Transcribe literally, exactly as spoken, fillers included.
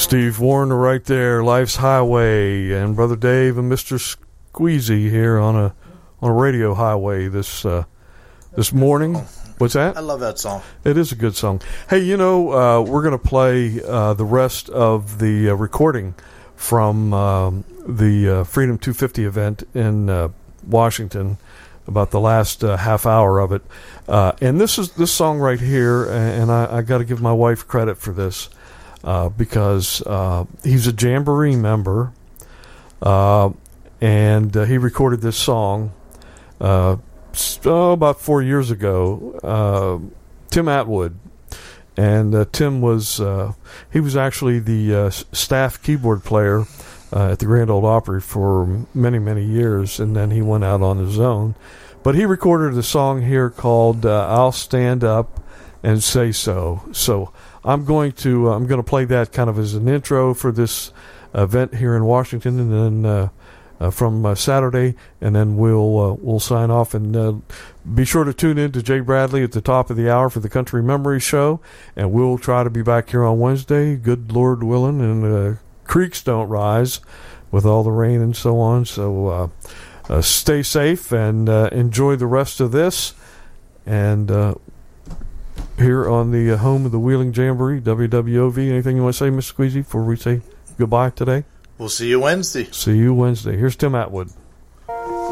Steve Warner right there, Life's Highway, and Brother Dave and Mister Squeezy here on a on a radio highway this uh, this morning. What's that? I love that song. It is a good song. Hey, you know, uh, we're going to play uh, the rest of the uh, recording from um, the uh, Freedom two fifty event in uh, Washington, about the last uh, half hour of it. Uh, and this is this song right here, and I, I got to give my wife credit for this. Uh, because uh, he's a Jamboree member, uh, and uh, he recorded this song uh, oh, about four years ago. Uh, Tim Atwood, and uh, Tim was uh, he was actually the uh, staff keyboard player uh, at the Grand Ole Opry for many many years, and then he went out on his own. But he recorded a song here called uh, "I'll Stand Up and Say So." So. I'm going to uh, I'm going to play that kind of as an intro for this event here in Washington, and then uh, uh, from uh, Saturday, and then we'll uh, we'll sign off. And uh, be sure to tune in to Jay Bradley at the top of the hour for the Country Memory Show, and we'll try to be back here on Wednesday, good Lord willing, and uh, creeks don't rise with all the rain and so on. So uh, uh, stay safe and uh, enjoy the rest of this, and. Uh, Here on the uh, home of the Wheeling Jamboree, W W O V. Anything you want to say, Mister Squeezy, before we say goodbye today? We'll see you Wednesday. See you Wednesday. Here's Tim Atwood.